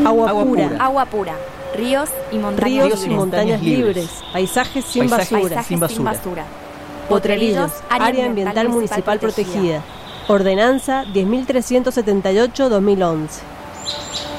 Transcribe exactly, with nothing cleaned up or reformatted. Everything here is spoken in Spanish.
Agua, Agua pura. pura. Agua pura. Ríos y montañas Ríos libres. y montañas libres. libres. Paisajes sin Paisajes basura. Paisajes sin sin basura. basura. Potrerillos, área ambiental municipal protegida. Ordenanza diez mil trescientos setenta y ocho barra dos mil once.